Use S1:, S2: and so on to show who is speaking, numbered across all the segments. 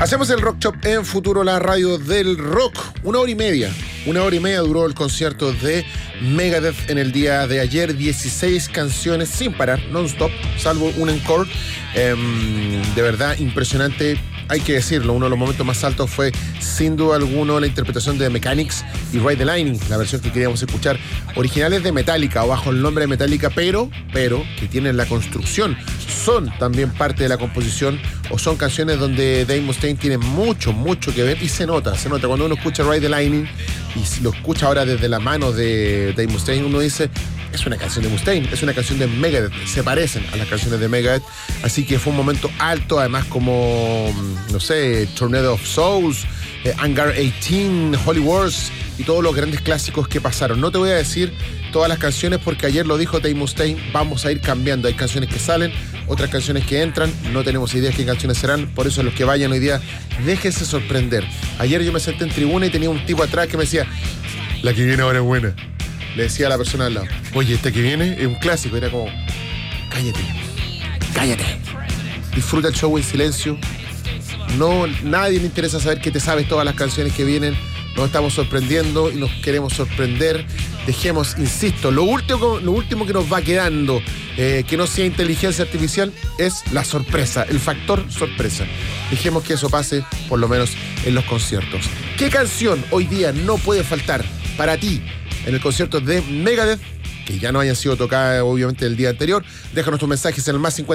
S1: Hacemos el Rock Shop en Futuro, la radio del rock. Una hora y media duró el concierto de Megadeth en el día de ayer. 16 canciones sin parar, non-stop, salvo un encore. De verdad, impresionante. Hay que decirlo, uno de los momentos más altos fue sin duda alguno la interpretación de The Mechanics y Ride the Lightning, la versión que queríamos escuchar, originales de Metallica o bajo el nombre de Metallica, pero que tienen la construcción, son también parte de la composición o son canciones donde Dave Mustaine tiene mucho que ver y se nota cuando uno escucha Ride the Lightning y lo escucha ahora desde la mano de Dave Mustaine, uno dice: es una canción de Mustaine, es una canción de Megadeth, se parecen a las canciones de Megadeth, así que fue un momento alto, además como, no sé, Tornado of Souls, Hangar 18, Holy Wars y todos los grandes clásicos que pasaron. No te voy a decir todas las canciones porque ayer lo dijo Dave Mustaine, vamos a ir cambiando, hay canciones que salen, otras canciones que entran, no tenemos idea de qué canciones serán, por eso los que vayan hoy día, déjense sorprender. Ayer yo me senté en tribuna y tenía un tipo atrás que me decía: la que viene ahora es buena. Le decía a la persona al lado: oye, esta que viene es un clásico. Era como: cállate. Disfruta el show en silencio. No, nadie le interesa saber que te sabes todas las canciones que vienen. Nos estamos sorprendiendo y nos queremos sorprender. Dejemos, insisto, lo último que nos va quedando, que no sea inteligencia artificial, es la sorpresa, el factor sorpresa. Dejemos que eso pase, por lo menos en los conciertos. ¿Qué canción hoy día no puede faltar para ti en el concierto de Megadeth, que ya no hayan sido tocadas obviamente el día anterior? Déjanos tus mensajes en el más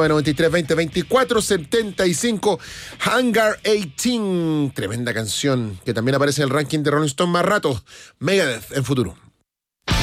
S1: 56993202475. Hangar 18, tremenda canción que también aparece en el ranking de Rolling Stone más rato. Megadeth en Futuro.